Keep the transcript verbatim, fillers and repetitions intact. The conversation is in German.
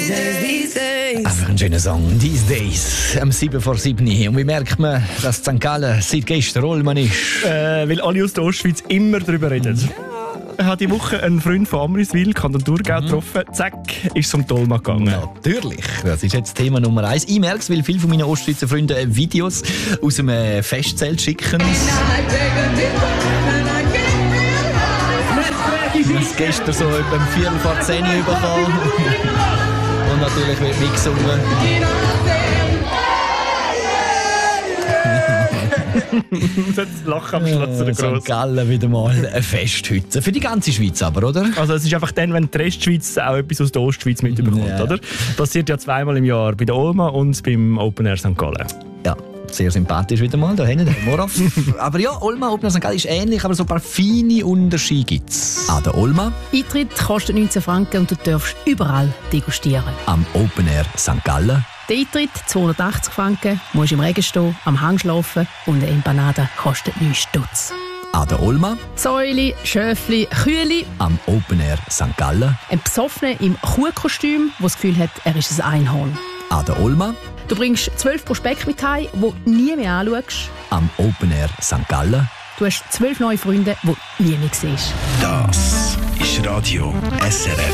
Einfach ein schöner Song, These Days, am sieben vor sieben. Und wie merkt man, dass Sankt Gallen seit gestern Olman ist? Äh, weil alle aus der Ostschweiz immer darüber reden. Ich habe diese Woche einen Freund von Amriswil, Kanton Thurgau, Mhm. getroffen. Zack, ist es um die Olma gegangen. Natürlich, das ist jetzt Thema Nummer eins. Ich merke es, weil viele von meinen Ostschweizer Freunden Videos aus einem Festzelt schicken. Das gestern so etwa um Viertel vor zehn bekommen. Und natürlich wird mitgesungen. Das Lachabschluss oder gross. Sankt Gallen wieder mal ein Fest heute. Für die ganze Schweiz aber, oder? Also es ist einfach dann, wenn die Restschweiz auch etwas aus der Ostschweiz mitbekommt, Ja. oder? Passiert ja zweimal im Jahr, bei der Olma und beim Open Air Sankt Gallen. Ja, sehr sympathisch wieder mal, da hinten, der Morov. Aber ja, Olma, Open Air Sankt Gallen ist ähnlich, aber so ein paar feine Unterschiede gibt es. An der Olma, Eintritt kostet neunzehn Franken und du darfst überall degustieren. am Open Air Sankt Gallen, Der Eintritt zweihundertachtzig Franken, musst im Regen stehen, am Hang schlafen und eine Empanada kostet neun Stutz. an der Olma, Säuli, Schöfli, Kühli, am Open Air Sankt Gallen, ein Besoffener im Kuhkostüm, der das Gefühl hat, er ist ein Einhorn. an der Olma, Du bringst zwölf Prospekte mit heim, die du nie mehr anschaust. am Open Air Sankt Gallen. Du hast zwölf neue Freunde, die du nie mehr siehst. Das ist Radio S R F.